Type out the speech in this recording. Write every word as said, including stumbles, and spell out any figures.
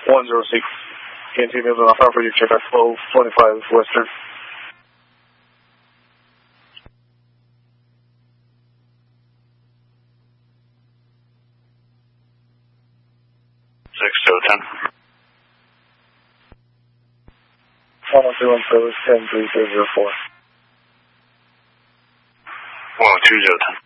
one zero six. T N T Midland Alpha for you, check out twelve twenty-five Western. six two ten. one one three one service ten three zero zero four. one two zero ten.